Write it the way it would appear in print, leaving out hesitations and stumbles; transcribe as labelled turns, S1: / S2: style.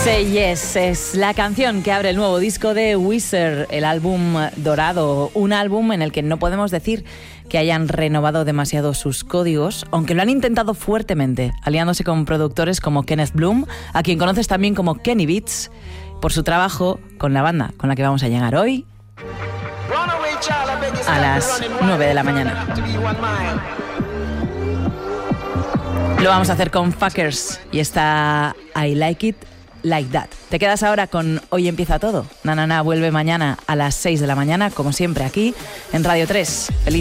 S1: Say Yes es la canción que abre el nuevo disco de Weezer, el álbum dorado, un álbum en el que no podemos decir que hayan renovado demasiado sus códigos, aunque lo han intentado fuertemente, aliándose con productores como Kenneth Bloom, a quien conoces también como Kenny Beats, por su trabajo con la banda con la que vamos a llegar hoy a las 9 de la mañana. Lo vamos a hacer con Fuckers y está I Like It Like That. Te quedas ahora con Hoy Empieza Todo. Na vuelve mañana a las 6 de la mañana, como siempre aquí en Radio 3. Feliz